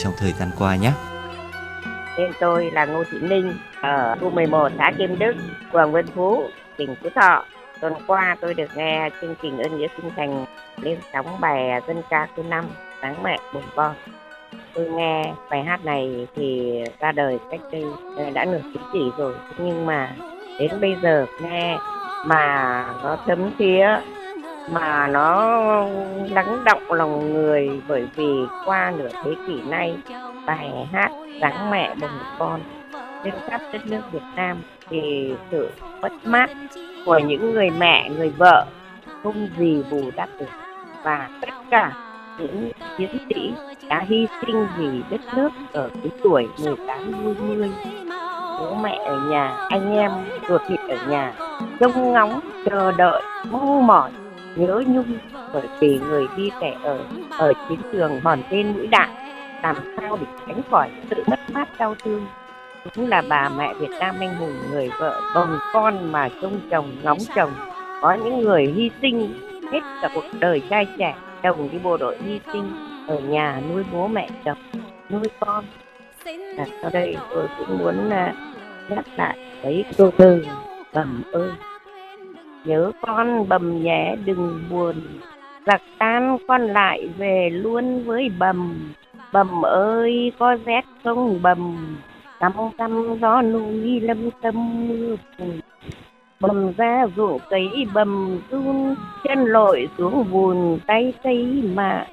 trong thời gian qua nhé. Tên tôi là Ngô Thị Ninh ở khu 11 xã Kim Đức, phường Vân Phú, tỉnh Phú Thọ. Tuần qua tôi được nghe chương trình Ơn Nghĩa Sinh Thành lên sóng bài dân ca số 5 Dáng Mẹ Bồng Con. Tôi nghe bài hát này thì ra đời cách đây đã nửa thế kỷ rồi, nhưng mà đến bây giờ nghe mà nó thấm thía, mà nó lắng động lòng người, bởi vì qua nửa thế kỷ nay bài hát Dáng Mẹ Bồng Con trên khắp đất nước Việt Nam thì sự mất mát của những người mẹ, người vợ không gì bù đắp được, và tất cả những chiến sĩ đã hy sinh vì đất nước ở cái tuổi 18-20, bố mẹ ở nhà, anh em ruột thịt ở nhà, trông ngóng chờ đợi mong mỏi nhớ nhung, bởi vì người đi kẻ ở chiến trường mòn tên mũi đạn, làm sao để tránh khỏi sự mất mát đau thương. Cũng là bà mẹ Việt Nam anh hùng, người vợ bồng con mà trông chồng ngóng chồng. Có những người hy sinh hết cả cuộc đời trai trẻ, chồng đi bộ đội hy sinh ở nhà nuôi bố mẹ chồng, nuôi con. Sau đây tôi cũng muốn nhắc lại với câu thơ Bầm ơi. Nhớ con bầm nhé đừng buồn, giặc tan con lại về luôn với bầm. Bầm ơi có rét không bầm, căm căm gió núi lâm tâm mưa phùn. Bầm ra ruộng cấy bầm run, chân lội xuống bùn tay cấy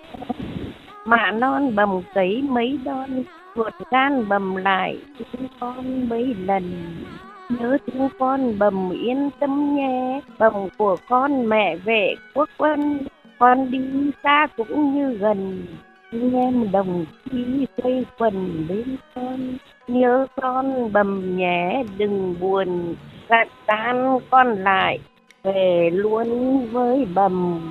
mạ non bầm cấy mấy đòn, ruột gan bầm lại thương con mấy lần. Nhớ thương con bầm yên tâm nhé, bầm của con mẹ vệ quốc quân, con đi xa cũng như gần, anh em đồng chí quây quần bên con. Nhớ con bầm nhé đừng buồn, giặc tan con lại về luôn với bầm.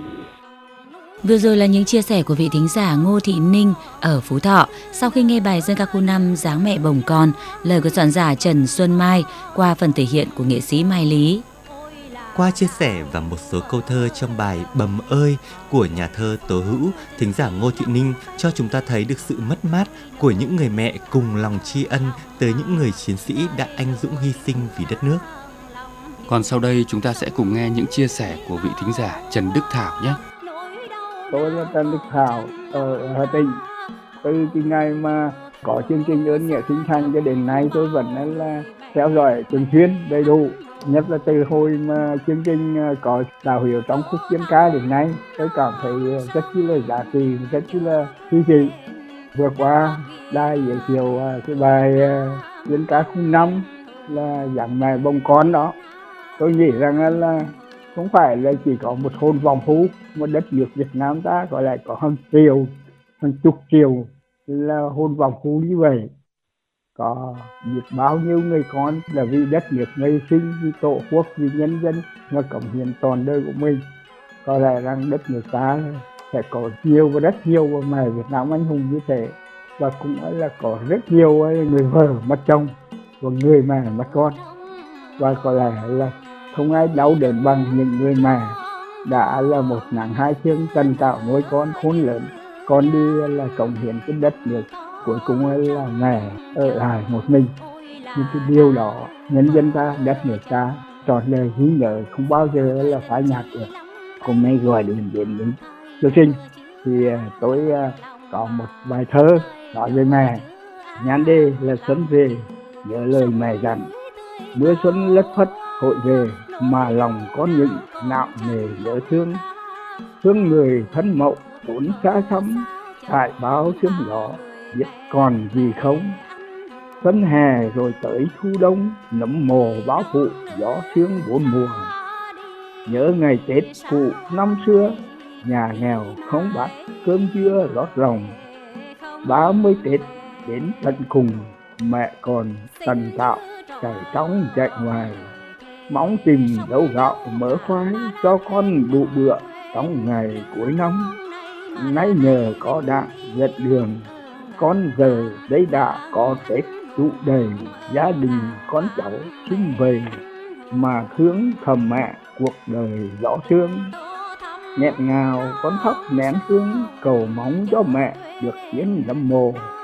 Vừa rồi là những chia sẻ của vị thính giả Ngô Thị Ninh ở Phú Thọ sau khi nghe bài dân ca khu 5 Dáng Mẹ Bồng Con, lời của soạn giả Trần Xuân Mai qua phần thể hiện của nghệ sĩ Mai Lý. Qua chia sẻ và một số câu thơ trong bài Bầm ơi của nhà thơ Tố Hữu, thính giả Ngô Thị Ninh cho chúng ta thấy được sự mất mát của những người mẹ cùng lòng tri ân tới những người chiến sĩ đã anh dũng hy sinh vì đất nước. Còn sau đây chúng ta sẽ cùng nghe những chia sẻ của vị thính giả Trần Đức Thảo nhé. Tôi là Trần Đức Thảo ở Hà Tĩnh. Từ cái ngày mà có chương trình Ơn Nghĩa Sinh Thành cho đến nay tôi vẫn là theo dõi thường xuyên đầy đủ. Nhất là từ hồi mà chương trình có Đào Hiếu trong khúc dân ca đến nay, tôi cảm thấy rất là giá trị, rất là thú vị. Vừa qua đài giới thiệu cái bài dân ca khu 5 là Dáng Mẹ Bồng Con đó. Tôi nghĩ rằng là không phải là chỉ có một hồn vòng phú, một đất nước Việt Nam ta gọi là có hàng triệu, hàng chục triệu là hồn vòng phú như vậy. Có biết bao nhiêu người con là vì đất nước ngày sinh, vì tổ quốc, vì nhân dân mà cống hiến toàn đời của mình. Có lẽ rằng đất nước ta sẽ có nhiều và rất nhiều bà mẹ Việt Nam anh hùng như thế, và cũng là có rất nhiều người vợ mất chồng và người mẹ mất con. Và có lẽ là không ai đau đớn bằng những người mẹ đã là một nắng hai chương tần tạo nuôi con khôn lớn, con đi là cống hiến cái đất nước, cuối cùng là mẹ ở lại một mình. Nhưng cái điều đó nhân dân ta, đất nước ta trọn đời ghi nhớ, không bao giờ là phai nhạt được. Hôm nay gọi đến chương trình thì tôi có một bài thơ nói về mẹ. Nhan đề là Xuân về nhớ lời mẹ dặn, mưa xuân lất phất hội về mà lòng con những nạo nề nhớ thương. Thương người thân mậu vốn xa xăm, tại bao sương gió biết còn gì không. Xuân hè rồi tới thu đông, nấm mồ báo phụ gió sương bốn mùa. Nhớ ngày Tết cụ năm xưa, nhà nghèo không bát cơm dưa lót lòng. 30 Tết đến tận cùng, mẹ còn tần tạo chạy trong chạy ngoài. Mong tìm đâu gạo mỡ khoái cho con đủ bữa trong ngày cuối năm. Nay nhờ có đạn dệt đường, con giờ đây đã có Tết đủ đầy. Gia đình con cháu xung vầy, mà thương thầm mẹ cuộc đời rõ sương. Nghẹn ngào con khóc nén thương, cầu mong cho mẹ được yên lâm mồ.